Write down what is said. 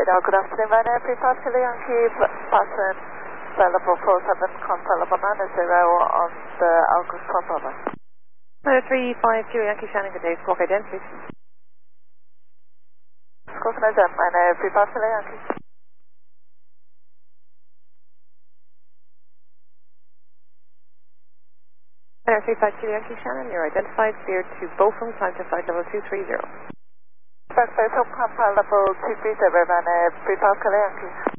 radar. Good afternoon, Ryanair 35 Kilo Yankee, pattern level 47, contact level 90 on the August Pop over. 35 Kilo Yankee Shannon, good day, squawk identity. Squawk identity, Ryanair 35 Kilo Yankee. Ryanair 35 Kilo Yankee Shannon, you're identified, cleared to Beaufort, time to flight level 230. Back home, contact level 230, Ryanair 35 Kilo Yankee.